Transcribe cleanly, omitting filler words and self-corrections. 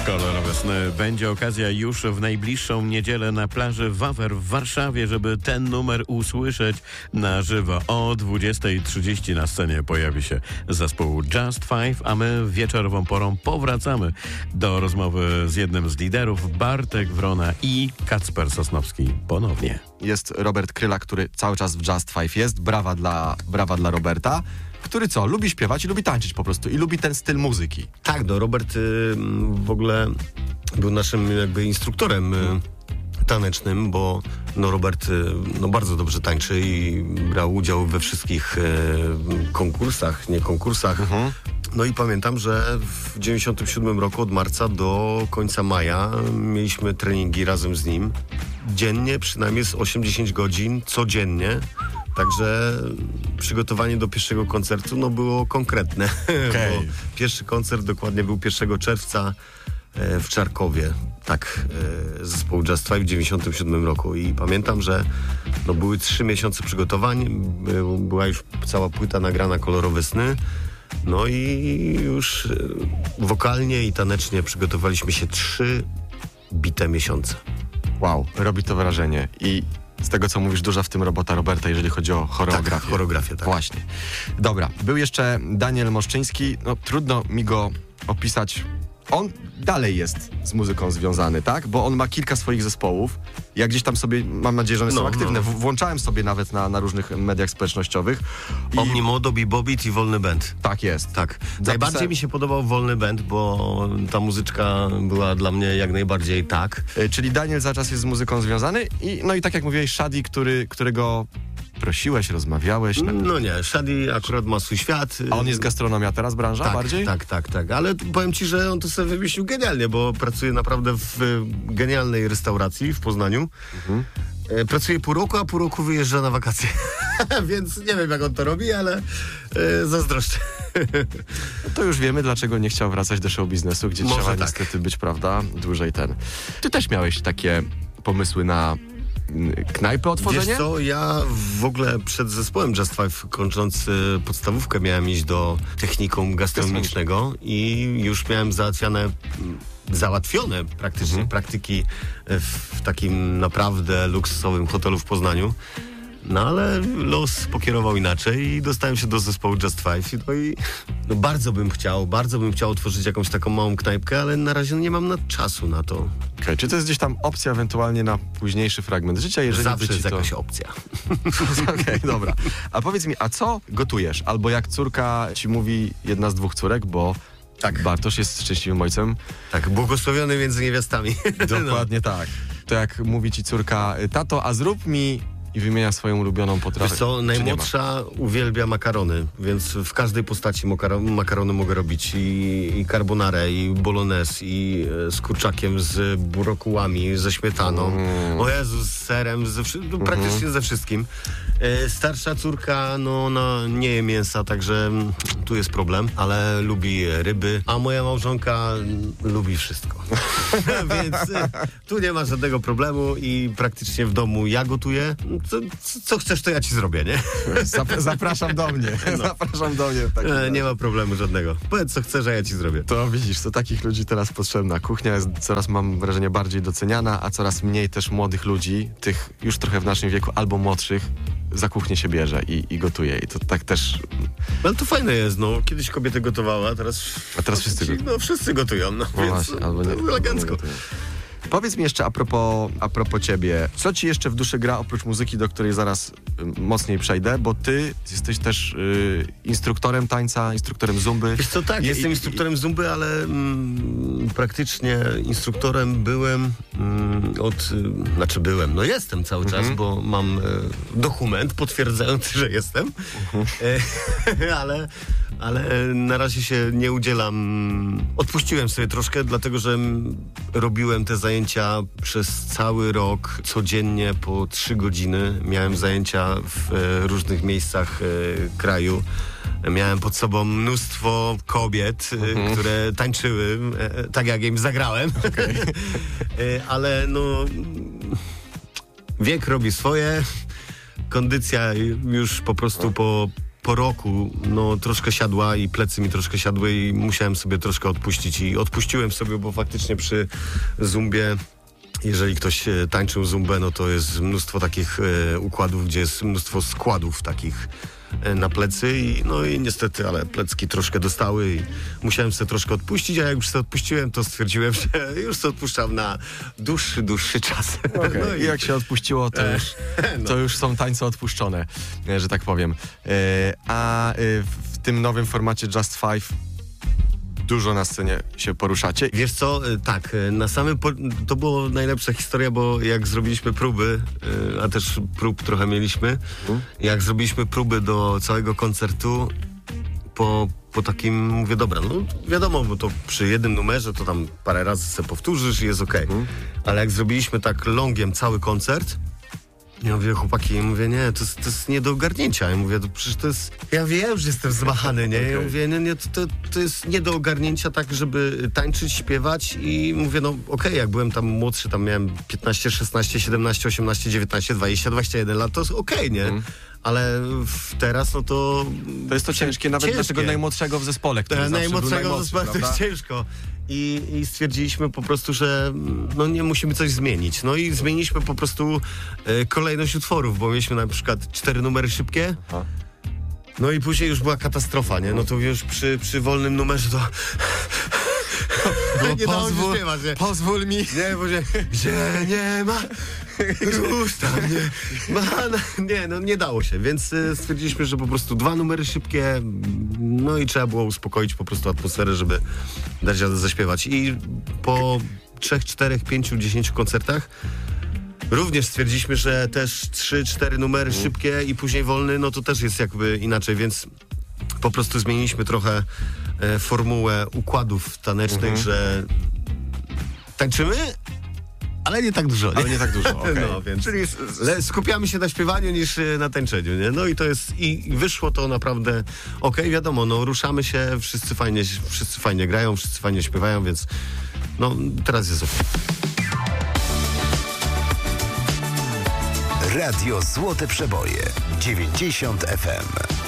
Kolor wiosny. Będzie okazja już w najbliższą niedzielę na plaży Wawer w Warszawie, żeby ten numer usłyszeć na żywo. O 20:30 na scenie pojawi się zespół Just Five, a my wieczorową porą powracamy do rozmowy z jednym z liderów, Bartek Wrona i Kacper Sosnowski ponownie. Jest Robert Kryla, który cały czas w Just Five jest. Brawa dla Roberta, który lubi śpiewać i lubi tańczyć po prostu i lubi ten styl muzyki. Tak, no Robert w ogóle był naszym jakby instruktorem tanecznym, bo no Robert bardzo dobrze tańczy i brał udział we wszystkich konkursach, nie konkursach. No i pamiętam, że w 97 roku od marca do końca maja mieliśmy treningi razem z nim. Dziennie, przynajmniej z 8-10 godzin, codziennie. Także przygotowanie do pierwszego koncertu było konkretne. Okay. Bo pierwszy koncert dokładnie był 1 czerwca w Czarkowie. Tak, zespołu Just Five w 97 roku. I pamiętam, że były 3 miesiące przygotowań. Była już cała płyta nagrana, Kolorowe sny. No i już wokalnie i tanecznie przygotowaliśmy się 3 bite miesiące. Wow, robi to wrażenie. I z tego, co mówisz, duża w tym robota Roberta, jeżeli chodzi o choreografię. Tak, choreografię, tak. Właśnie. Dobra, był jeszcze Daniel Moszczyński. No, trudno mi go opisać. On dalej jest z muzyką związany, tak? Bo on ma kilka swoich zespołów. Ja gdzieś tam sobie, mam nadzieję, że one są aktywne. Włączałem sobie nawet na różnych mediach społecznościowych. Omnimodo, Bobit i Wolny Band. Tak jest. Tak. Najbardziej mi się podobał Wolny Band, bo ta muzyczka była dla mnie jak najbardziej tak. Czyli Daniel cały czas jest z muzyką związany i tak jak mówiłeś, Shadi, którego prosiłeś, rozmawiałeś. No nie, Shadi akurat ma swój świat. A on jest gastronomia teraz, branża bardziej? Tak. Ale powiem ci, że on to sobie wymyślił genialnie, bo pracuje naprawdę w genialnej restauracji w Poznaniu. Pracuje pół roku, a pół roku wyjeżdża na wakacje. Więc nie wiem, jak on to robi, ale zazdroszczę. To już wiemy, dlaczego nie chciał wracać do show biznesu, gdzie Może trzeba tak. niestety być, prawda, dłużej Ty też miałeś takie pomysły na knajpę, otworzenie? Wiesz co, ja w ogóle przed zespołem Just Five, kończąc podstawówkę, miałem iść do technikum gastronomicznego i już miałem załatwione praktycznie praktyki w takim naprawdę luksusowym hotelu w Poznaniu. No ale los pokierował inaczej i dostałem się do zespołu Just Five. No i bardzo bym chciał otworzyć jakąś taką małą knajpkę, ale na razie nie mam czasu na to. Okay, czy to jest gdzieś tam opcja ewentualnie na późniejszy fragment życia? Jeżeli zawsze jest jakaś opcja. Okej, dobra. A powiedz mi, a co gotujesz? Albo jak córka ci mówi, jedna z 2 córek, bo tak, Bartosz jest szczęśliwym ojcem. Tak, błogosławiony między niewiastami. Dokładnie tak. To jak mówi ci córka, tato, a zrób mi... I wymienia swoją ulubioną potrawę. Wiesz co, najmłodsza uwielbia makarony, więc w każdej postaci makarony mogę robić. I carbonarę, i bolognese, i z kurczakiem, z brokułami, ze śmietaną. O Jezu, z serem, praktycznie ze wszystkim. Starsza córka, ona nie je mięsa, także tu jest problem, ale lubi ryby, a moja małżonka lubi wszystko. Więc tu nie ma żadnego problemu i praktycznie w domu ja gotuję. Co chcesz, to ja ci zrobię, nie? Zapraszam do mnie. Zapraszam do mnie. Nie ma problemu żadnego. Powiedz, co chcesz, a ja ci zrobię. To widzisz, to takich ludzi teraz potrzebna. Kuchnia jest coraz, mam wrażenie, bardziej doceniana, a coraz mniej też młodych ludzi, tych już trochę w naszym wieku albo młodszych, za kuchnię się bierze i gotuje. I to tak też... Ale to fajne jest, Kiedyś kobiety gotowały, a teraz wszyscy gotują. Wszyscy gotują, więc właśnie, albo nie, elegancko. Powiedz mi jeszcze a propos ciebie, co ci jeszcze w duszy gra oprócz muzyki, do której zaraz mocniej przejdę, bo ty jesteś też instruktorem tańca, instruktorem zumby. Wiesz co, tak, jestem instruktorem zumby, ale praktycznie instruktorem byłem jestem cały czas, bo mam dokument potwierdzający, że jestem, ale na razie się nie udzielam. Odpuściłem sobie troszkę, dlatego że robiłem te zajęcia przez cały rok, codziennie po 3 godziny. Miałem zajęcia w różnych miejscach kraju. Miałem pod sobą mnóstwo kobiet, które tańczyły, tak jak im zagrałem. Okay. Ale wiek robi swoje. Kondycja już po prostu po po roku no troszkę siadła i plecy mi troszkę siadły i musiałem sobie troszkę odpuścić i odpuściłem sobie, bo faktycznie przy zumbie, jeżeli ktoś tańczył zumbę, no to jest mnóstwo takich układów, gdzie jest mnóstwo składów takich na plecy i no i niestety, ale plecki troszkę dostały i musiałem sobie troszkę odpuścić, a jak już sobie odpuściłem, to stwierdziłem, że już sobie odpuszczam na dłuższy czas. Okay. No I jak się odpuściło, to już są tańce odpuszczone, że tak powiem. A w tym nowym formacie Just Five dużo na scenie się poruszacie. Wiesz co, tak, na samym to była najlepsza historia, bo jak zrobiliśmy próby, a też prób trochę mieliśmy, jak zrobiliśmy próby do całego koncertu, po takim, mówię, dobra, no wiadomo, bo to przy jednym numerze to tam parę razy sobie powtórzysz i jest okej. Ale jak zrobiliśmy tak longiem cały koncert, ja mówię, chłopaki, ja mówię, nie, to jest nie do ogarnięcia. Ja mówię, to przecież to jest... Ja wiem, że jestem zmachany, nie? Ja mówię, nie, to jest nie do ogarnięcia tak, żeby tańczyć, śpiewać i mówię, no okej, jak byłem tam młodszy, tam miałem 15, 16, 17, 18, 19, 20, 21 lat, to jest okej, nie? Ale teraz, no to... To jest to ciężkie, nawet dla tego najmłodszego w zespole, który najmłodszego w zespole to jest ciężko. I stwierdziliśmy po prostu, że no nie musimy coś zmienić. No i zmieniliśmy po prostu kolejność utworów, bo mieliśmy na przykład 4 numery szybkie. Aha. No i później już była katastrofa, nie? No to już przy wolnym numerze to... nie dało się śpiewać, nie? Pozwól mi. Nie, bo gdzie nie ma, już tam nie ma. Nie, no nie dało się, więc stwierdziliśmy, że po prostu 2 numery szybkie, no i trzeba było uspokoić po prostu atmosferę, żeby dać radę zaśpiewać. I po 3, 4, 5, 10 koncertach również stwierdziliśmy, że też 3, 4 numery szybkie i później wolny, no to też jest jakby inaczej, więc po prostu zmieniliśmy trochę formułę układów tanecznych, że tańczymy, ale nie tak dużo. Nie? Ale nie tak dużo, okay. No, więc czyli skupiamy się na śpiewaniu niż na tańczeniu, nie? No i to jest, i wyszło to naprawdę okej, wiadomo, no ruszamy się, wszyscy fajnie grają, wszyscy fajnie śpiewają, więc no teraz jest okej. Radio Złote Przeboje 90 FM.